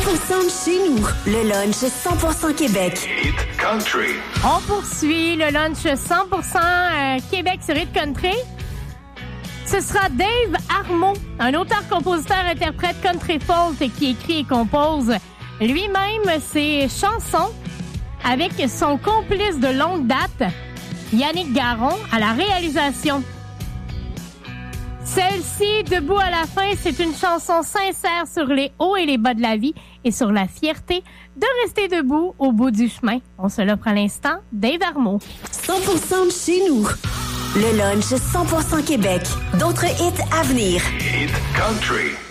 de chez nous. Le lunch 100% Québec. Hit Country. On poursuit le lunch 100% Québec sur Hit Country. Ce sera Dave Armeau, un auteur-compositeur-interprète country folk qui écrit et compose lui-même ses chansons avec son complice de longue date, Yannick Garon, à la réalisation. Celle-ci, Debout à la fin, c'est une chanson sincère sur les hauts et les bas de la vie et sur la fierté de rester debout au bout du chemin. On se l'offre à l'instant, Dave Armeau. 100% de chez nous. Le lunch 100% Québec. D'autres hits à venir. Hit Country.